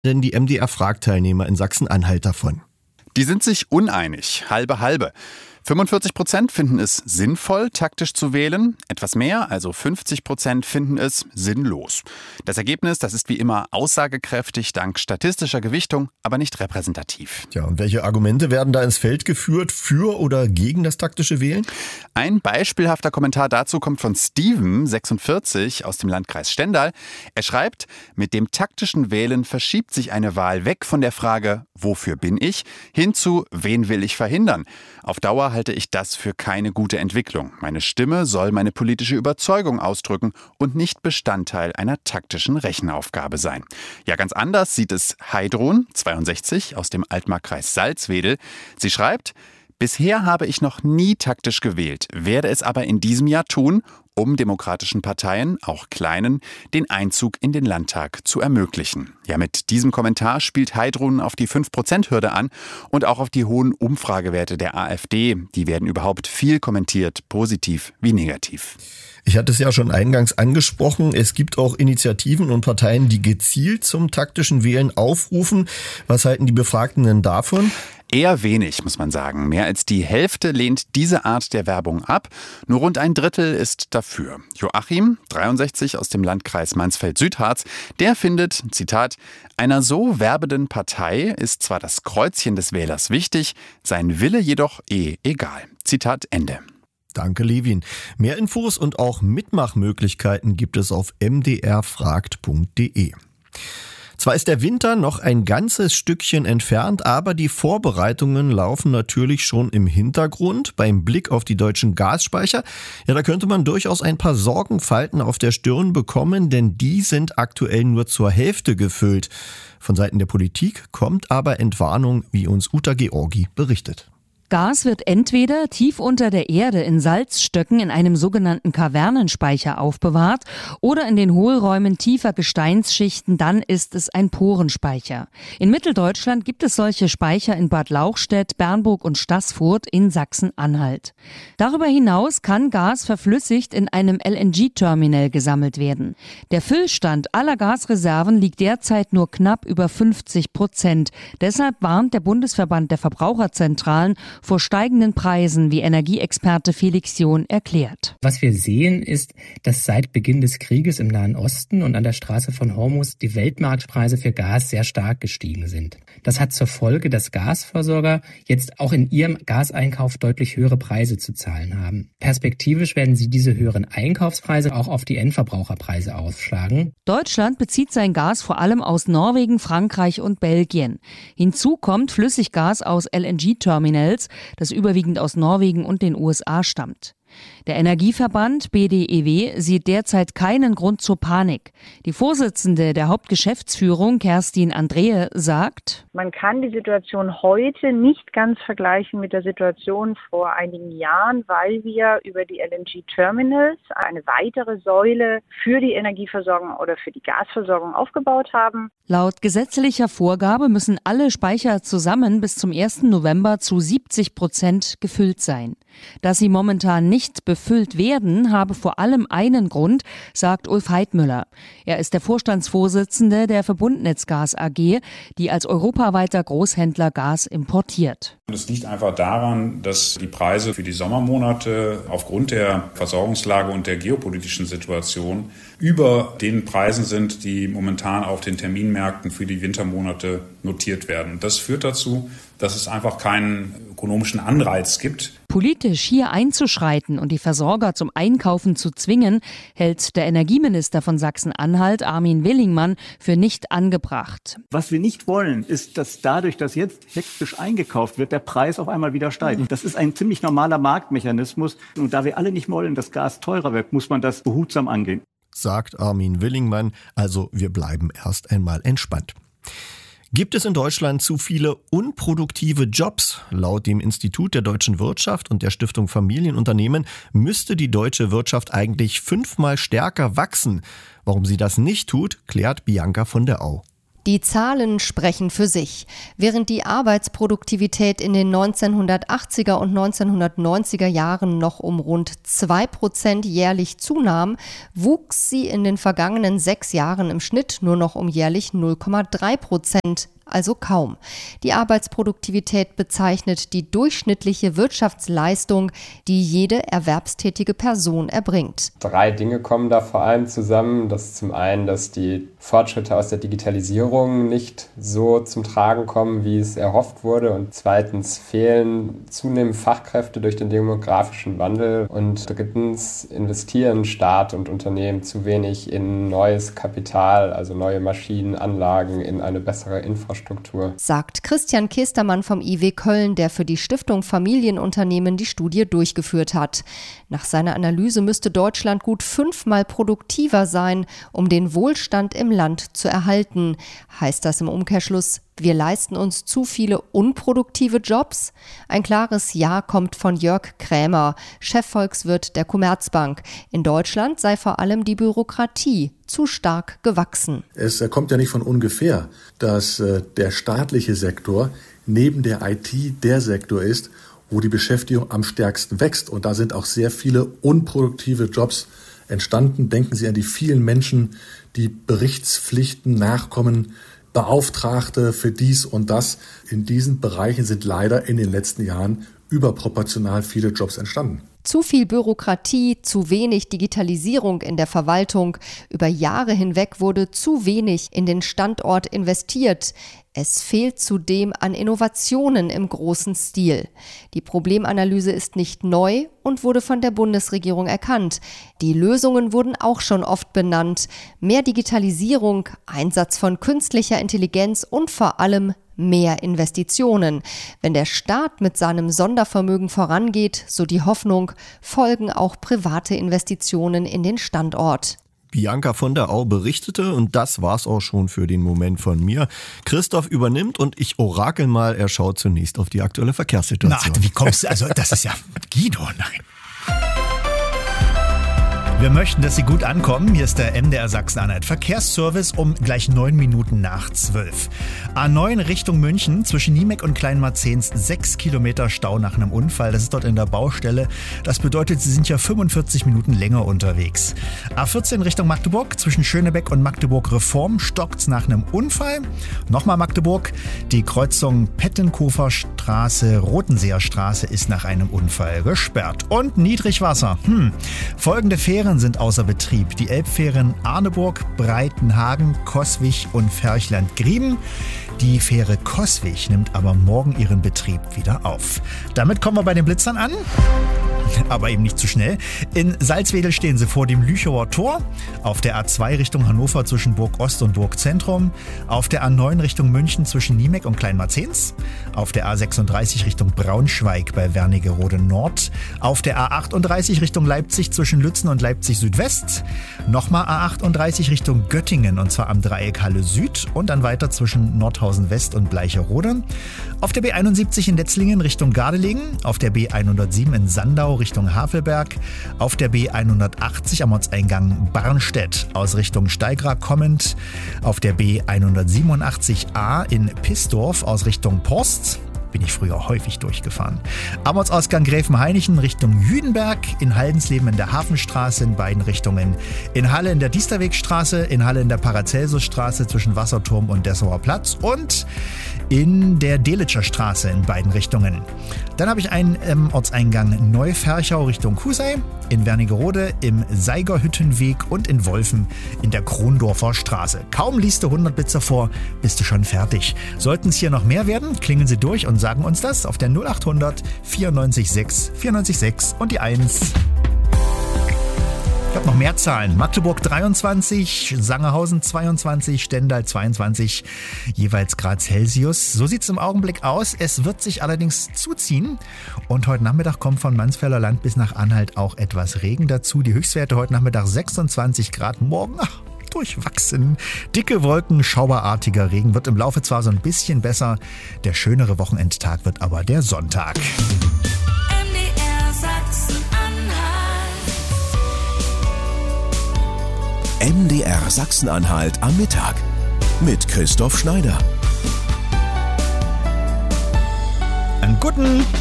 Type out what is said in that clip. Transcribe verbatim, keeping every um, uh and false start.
denn die M D R-Frag-Teilnehmer in Sachsen-Anhalt davon? Die sind sich uneinig, halbe halbe. fünfundvierzig Prozent finden es sinnvoll, taktisch zu wählen. Etwas mehr, also fünfzig Prozent, finden es sinnlos. Das Ergebnis, das ist wie immer aussagekräftig dank statistischer Gewichtung, aber nicht repräsentativ. Ja, und welche Argumente werden da ins Feld geführt für oder gegen das taktische Wählen? Ein beispielhafter Kommentar dazu kommt von Steven, sechsundvierzig, aus dem Landkreis Stendal. Er schreibt, mit dem taktischen Wählen verschiebt sich eine Wahl weg von der Frage, wofür bin ich, hin zu, wen will ich verhindern. Auf Dauer halte ich das für keine gute Entwicklung. Meine Stimme soll meine politische Überzeugung ausdrücken und nicht Bestandteil einer taktischen Rechenaufgabe sein. Ja, ganz anders sieht es Heidrun, zweiundsechzig, aus dem Altmarkkreis Salzwedel. Sie schreibt, bisher habe ich noch nie taktisch gewählt, werde es aber in diesem Jahr tun, um demokratischen Parteien, auch kleinen, den Einzug in den Landtag zu ermöglichen. Ja, mit diesem Kommentar spielt Heidrun auf die fünf Prozent Hürde an und auch auf die hohen Umfragewerte der AfD. Die werden überhaupt viel kommentiert, positiv wie negativ. Ich hatte es ja schon eingangs angesprochen, es gibt auch Initiativen und Parteien, die gezielt zum taktischen Wählen aufrufen. Was halten die Befragten denn davon? Eher wenig, muss man sagen. Mehr als die Hälfte lehnt diese Art der Werbung ab. Nur rund ein Drittel ist dafür. Joachim, dreiundsechzig, aus dem Landkreis Mansfeld-Südharz, der findet, Zitat, einer so werbenden Partei ist zwar das Kreuzchen des Wählers wichtig, sein Wille jedoch eh egal. Zitat Ende. Danke, Levin. Mehr Infos und auch Mitmachmöglichkeiten gibt es auf m d r fragt punkt d e. Zwar ist der Winter noch ein ganzes Stückchen entfernt, aber die Vorbereitungen laufen natürlich schon im Hintergrund. Beim Blick auf die deutschen Gasspeicher, ja, da könnte man durchaus ein paar Sorgenfalten auf der Stirn bekommen, denn die sind aktuell nur zur Hälfte gefüllt. Von Seiten der Politik kommt aber Entwarnung, wie uns Uta Georgi berichtet. Gas wird entweder tief unter der Erde in Salzstöcken in einem sogenannten Kavernenspeicher aufbewahrt oder in den Hohlräumen tiefer Gesteinsschichten, dann ist es ein Porenspeicher. In Mitteldeutschland gibt es solche Speicher in Bad Lauchstädt, Bernburg und Staßfurt in Sachsen-Anhalt. Darüber hinaus kann Gas verflüssigt in einem L N G-Terminal gesammelt werden. Der Füllstand aller Gasreserven liegt derzeit nur knapp über fünfzig Prozent. Deshalb warnt der Bundesverband der Verbraucherzentralen vor steigenden Preisen, wie Energieexperte Felix John erklärt. Was wir sehen, ist, dass seit Beginn des Krieges im Nahen Osten und an der Straße von Hormuz die Weltmarktpreise für Gas sehr stark gestiegen sind. Das hat zur Folge, dass Gasversorger jetzt auch in ihrem Gaseinkauf deutlich höhere Preise zu zahlen haben. Perspektivisch werden sie diese höheren Einkaufspreise auch auf die Endverbraucherpreise ausschlagen. Deutschland bezieht sein Gas vor allem aus Norwegen, Frankreich und Belgien. Hinzu kommt Flüssiggas aus L N G-Terminals, das überwiegend aus Norwegen und den U S A stammt. Der Energieverband B D E W sieht derzeit keinen Grund zur Panik. Die Vorsitzende der Hauptgeschäftsführung, Kerstin Andrehe, sagt, man kann die Situation heute nicht ganz vergleichen mit der Situation vor einigen Jahren, weil wir über die L N G-Terminals eine weitere Säule für die Energieversorgung oder für die Gasversorgung aufgebaut haben. Laut gesetzlicher Vorgabe müssen alle Speicher zusammen bis zum ersten November zu siebzig Prozent gefüllt sein. Dass sie momentan nicht befüllt werden, habe vor allem einen Grund, sagt Ulf Heidmüller. Er ist der Vorstandsvorsitzende der Verbundnetzgas A G, die als europaweiter Großhändler Gas importiert. Es liegt einfach daran, dass die Preise für die Sommermonate aufgrund der Versorgungslage und der geopolitischen Situation über den Preisen sind, die momentan auf den Terminmärkten für die Wintermonate notiert werden. Das führt dazu, dass es einfach keinen ökonomischen Anreiz gibt. Politisch hier einzuschreiten und die Versorger zum Einkaufen zu zwingen, hält der Energieminister von Sachsen-Anhalt, Armin Willingmann, für nicht angebracht. Was wir nicht wollen, ist, dass dadurch, dass jetzt hektisch eingekauft wird, der Preis auf einmal wieder steigt. Das ist ein ziemlich normaler Marktmechanismus. Und da wir alle nicht wollen, dass Gas teurer wird, muss man das behutsam angehen. Sagt Armin Willingmann. Also wir bleiben erst einmal entspannt. Gibt es in Deutschland zu viele unproduktive Jobs? Laut dem Institut der deutschen Wirtschaft und der Stiftung Familienunternehmen müsste die deutsche Wirtschaft eigentlich fünfmal stärker wachsen. Warum sie das nicht tut, klärt Bianca von der Au. Die Zahlen sprechen für sich. Während die Arbeitsproduktivität in den neunzehnhundertachtziger und neunzehnhundertneunziger Jahren noch um rund zwei Prozent jährlich zunahm, wuchs sie in den vergangenen sechs Jahren im Schnitt nur noch um jährlich null Komma drei Prozent. Also kaum. Die Arbeitsproduktivität bezeichnet die durchschnittliche Wirtschaftsleistung, die jede erwerbstätige Person erbringt. Drei Dinge kommen da vor allem zusammen. Das ist zum einen, dass die Fortschritte aus der Digitalisierung nicht so zum Tragen kommen, wie es erhofft wurde. Und zweitens fehlen zunehmend Fachkräfte durch den demografischen Wandel. Und drittens investieren Staat und Unternehmen zu wenig in neues Kapital, also neue Maschinen, Anlagen, in eine bessere Infrastruktur. Sagt Christian Kestermann vom I W Köln, der für die Stiftung Familienunternehmen die Studie durchgeführt hat. Nach seiner Analyse müsste Deutschland gut fünfmal produktiver sein, um den Wohlstand im Land zu erhalten. Heißt das im Umkehrschluss, wir leisten uns zu viele unproduktive Jobs? Ein klares Ja kommt von Jörg Krämer, Chefvolkswirt der Commerzbank. In Deutschland sei vor allem die Bürokratie zu stark gewachsen. Es kommt ja nicht von ungefähr, dass äh, der staatliche Sektor neben der I T der Sektor ist, wo die Beschäftigung am stärksten wächst. Und da sind auch sehr viele unproduktive Jobs entstanden. Denken Sie an die vielen Menschen, die Berichtspflichten nachkommen, Beauftragte für dies und das. In diesen Bereichen sind leider in den letzten Jahren überproportional viele Jobs entstanden. Zu viel Bürokratie, zu wenig Digitalisierung in der Verwaltung. Über Jahre hinweg wurde zu wenig in den Standort investiert. Es fehlt zudem an Innovationen im großen Stil. Die Problemanalyse ist nicht neu und wurde von der Bundesregierung erkannt. Die Lösungen wurden auch schon oft benannt. Mehr Digitalisierung, Einsatz von künstlicher Intelligenz und vor allem mehr Investitionen. Wenn der Staat mit seinem Sondervermögen vorangeht, so die Hoffnung, folgen auch private Investitionen in den Standort. Bianca von der Au berichtete und das war's auch schon für den Moment von mir. Christoph übernimmt und ich orakel mal, er schaut zunächst auf die aktuelle Verkehrssituation. Na, wie kommst du, also das ist ja Guido, nein. Wir möchten, dass Sie gut ankommen. Hier ist der M D R Sachsen-Anhalt Verkehrsservice um gleich neun Minuten nach zwölf. A neun Richtung München zwischen Niemek und Kleinmarzens sechs Kilometer Stau nach einem Unfall. Das ist dort in der Baustelle. Das bedeutet, Sie sind ja fünfundvierzig Minuten länger unterwegs. A vierzehn Richtung Magdeburg zwischen Schönebeck und Magdeburg Reform stockt's nach einem Unfall. Nochmal Magdeburg. Die Kreuzung Pettenkofer Straße, Rotenseer Straße ist nach einem Unfall gesperrt. Und Niedrigwasser. Hm. Folgende Fähren sind außer Betrieb. Die Elbfähren Arneburg, Breitenhagen, Coswig und Ferchland-Grieben. Die Fähre Coswig nimmt aber morgen ihren Betrieb wieder auf. Damit kommen wir bei den Blitzern an. Aber eben nicht zu schnell. In Salzwedel stehen sie vor dem Lüchower Tor. Auf der A zwei Richtung Hannover zwischen Burg Ost und Burg Zentrum. Auf der A neun Richtung München zwischen Niemek und Kleinmarzens. Auf der A sechsunddreißig Richtung Braunschweig bei Wernigerode Nord. Auf der A achtunddreißig Richtung Leipzig zwischen Lützen und Leipzig Südwest. Nochmal A achtunddreißig Richtung Göttingen und zwar am Dreieck Halle Süd. Und dann weiter zwischen Nordhausen West und Bleicherode. Auf der B einundsiebzig in Letzlingen Richtung Gardelegen. Auf der B hundertsieben in Sandau Richtung Havelberg, auf der B hundertachtzig am Ortseingang Barnstedt aus Richtung Steigra kommend, auf der B hundertsiebenundachtzig A in Pisdorf aus Richtung Porst. Bin ich früher häufig durchgefahren. Am Ortsausgang Gräfenhainichen Richtung Jüdenberg, in Haldensleben in der Hafenstraße in beiden Richtungen, in Halle in der Diesterwegstraße, in Halle in der Paracelsusstraße zwischen Wasserturm und Dessauer Platz und in der Delitscher Straße in beiden Richtungen. Dann habe ich einen ähm, Ortseingang Neuferchau Richtung Kusei, in Wernigerode im Seigerhüttenweg und in Wolfen in der Krondorfer Straße. Kaum liest du hundert Blitzer vor, bist du schon fertig. Sollten es hier noch mehr werden, klingeln Sie durch und sagen uns das auf der null achthundert vierundneunzig sechs vierundneunzig sechs und die eins. Ich habe noch mehr Zahlen. Magdeburg dreiundzwanzig, Sangerhausen zweiundzwanzig, Stendal zweiundzwanzig, jeweils Grad Celsius. So sieht es im Augenblick aus. Es wird sich allerdings zuziehen. Und heute Nachmittag kommt von Mansfelder Land bis nach Anhalt auch etwas Regen dazu. Die Höchstwerte heute Nachmittag sechsundzwanzig Grad, morgen ach, durchwachsen. Dicke Wolken, schauerartiger Regen, wird im Laufe zwar so ein bisschen besser. Der schönere Wochenendtag wird aber der Sonntag. M D R Sachsen-Anhalt am Mittag. mit Christoph Schneider. Einen guten